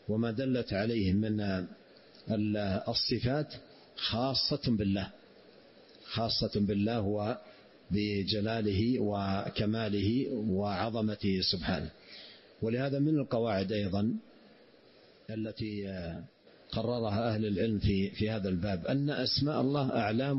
وما دلت عليه من الصفات خاصة بالله وبجلاله وكماله وعظمته سبحانه. ولهذا من القواعد أيضا التي قررها أهل العلم في هذا الباب أن أسماء الله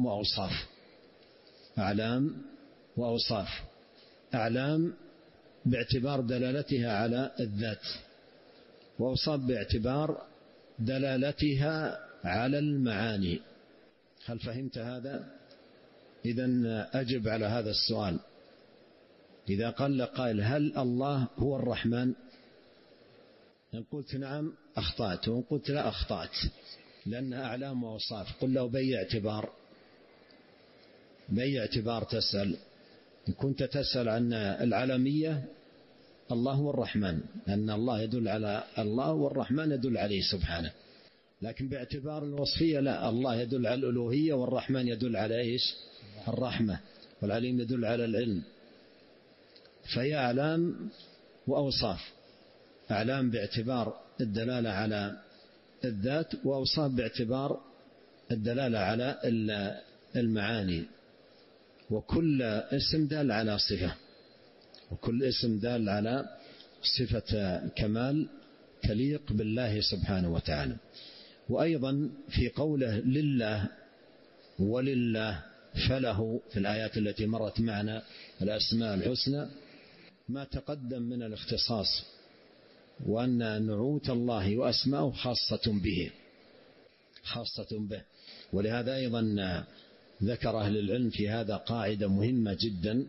أعلام وأوصاف. أعلام باعتبار دلالتها على الذات، وأوصاف باعتبار دلالتها على المعاني. هل فهمت هذا؟ إذن أجب على هذا السؤال. إذا قال قائل هل الله هو الرحمن؟ إن قلت نعم أخطأت، وإن قلت لا أخطأت، لأنها أعلام وأوصاف. قل له بأي اعتبار تسأل؟ إن كنت تسأل عن العلمية الله هو الرحمن، لأن الله يدل على الله والرحمن يدل عليه سبحانه. لكن باعتبار الوصفية لا، الله يدل على الألوهية والرحمن يدل على إيش؟ الرحمة، والعليم يدل على العلم. فهي أعلام وأوصاف. أعلام باعتبار الدلالة على الذات، وأوصاف باعتبار الدلالة على المعاني. وكل اسم دال على صفة، وكل اسم دال على صفة كمال تليق بالله سبحانه وتعالى. وأيضا في قوله لله ولله فله في الآيات التي مرت معنا الأسماء الحسنى ما تقدم من الاختصاص، وأن نعوت الله وأسماءه خاصة به. ولهذا أيضا ذكر أهل العلم في هذا قاعدة مهمة جدا،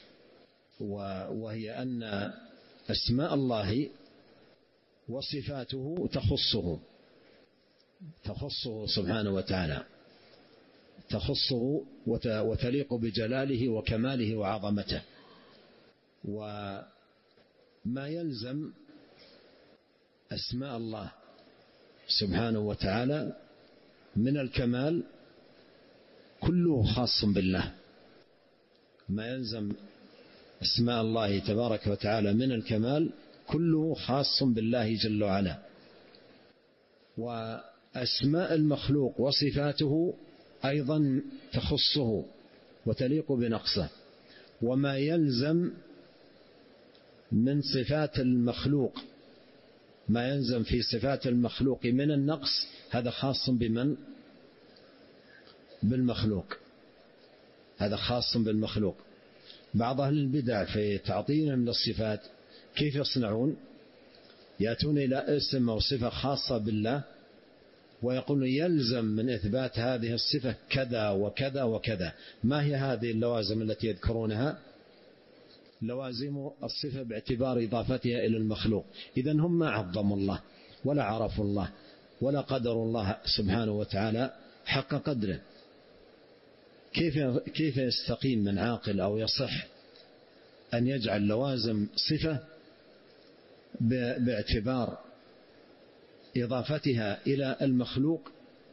وهي أن أسماء الله وصفاته تخصه سبحانه وتعالى، تخصه وتليق بجلاله وكماله وعظمته. وما يلزم أسماء الله سبحانه وتعالى من الكمال كله خاص بالله. ما يلزم أسماء الله تبارك وتعالى من الكمال كله خاص بالله جل وعلا. وأسماء المخلوق وصفاته أيضا تخصه وتليق بنقصه. وما يلزم من صفات المخلوق، ما يلزم في صفات المخلوق من النقص، هذا خاص بمن؟ بالمخلوق، هذا خاص بالمخلوق. بعض أهل البدع في تعطيلهم للصفات كيف يصنعون؟ يأتون إلى اسم أو صفة خاصة بالله ويقولون يلزم من إثبات هذه الصفة كذا وكذا وكذا. ما هي هذه اللوازم التي يذكرونها؟ لوازم الصفة باعتبار إضافتها إلى المخلوق. إذن هم ما عظموا الله ولا عرفوا الله ولا قدروا الله سبحانه وتعالى حق قدره. كيف يستقيم من عاقل أو يصح أن يجعل لوازم صفة باعتبار إضافتها إلى المخلوق،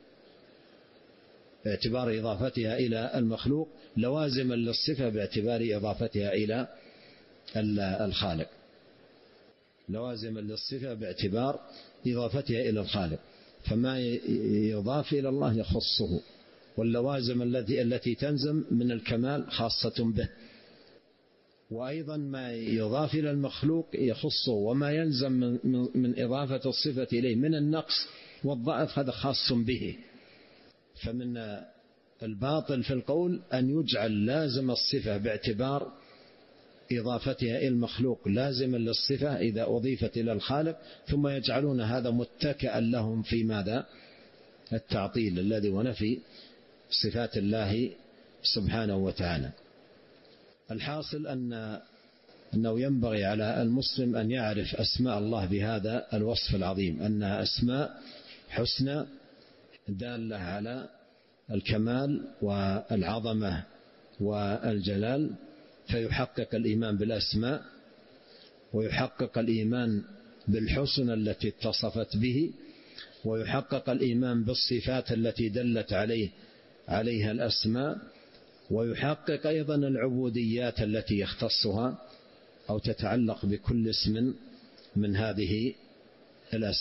باعتبار إضافتها إلى المخلوق لوازما للصفة باعتبار إضافتها إلى الخالق، لوازما للصفة باعتبار إضافتها إلى الخالق. فما يضاف إلى الله يخصه، واللوازم التي تنزم من الكمال خاصة به. وأيضا ما يضاف إلى المخلوق يخصه، وما يلزم من إضافة الصفة إليه من النقص والضعف هذا خاص به. فمن الباطل في القول أن يجعل لازم الصفة باعتبار إضافتها إلى المخلوق لازما للصفة إذا أضيفت إلى الخالق، ثم يجعلون هذا متكئا لهم في ماذا؟ التعطيل الذي ونفي صفات الله سبحانه وتعالى. الحاصل أنه ينبغي على المسلم أن يعرف أسماء الله بهذا الوصف العظيم، أنها أسماء حسنى دالة على الكمال والعظمة والجلال، فيحقق الإيمان بالأسماء ويحقق الإيمان بالحسن التي اتصفت به، ويحقق الإيمان بالصفات التي دلت عليها الأسماء، ويحقق أيضا العبوديات التي يختصها أو تتعلق بكل اسم من هذه الأسماء.